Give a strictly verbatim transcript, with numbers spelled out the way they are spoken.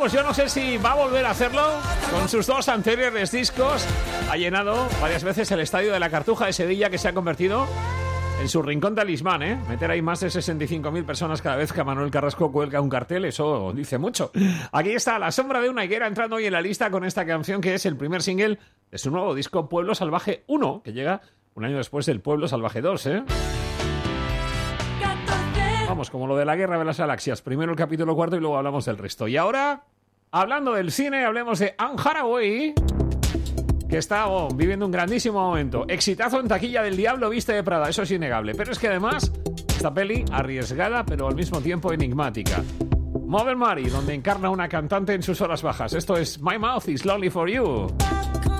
pues yo no sé si va a volver a hacerlo. Con sus dos anteriores discos ha llenado varias veces el Estadio de la Cartuja de Sevilla, que se ha convertido en su rincón talismán, ¿eh? Meter ahí más de sesenta y cinco mil personas cada vez que Manuel Carrasco cuelga un cartel, eso dice mucho. Aquí está La sombra de una higuera, entrando hoy en la lista con esta canción que es el primer single de su nuevo disco Pueblo Salvaje uno, que llega un año después del Pueblo Salvaje dos, ¿eh? Vamos, como lo de la Guerra de las Galaxias. Primero el capítulo cuarto y luego hablamos del resto. Y ahora, hablando del cine, hablemos de Anne Hathaway, que está oh, viviendo un grandísimo momento. Exitazo en taquilla del Diablo Viste de Prada, eso es innegable. Pero es que además, esta peli arriesgada, pero al mismo tiempo enigmática. Mother Mary, donde encarna una cantante en sus horas bajas. Esto es My Mouth is Lonely for You.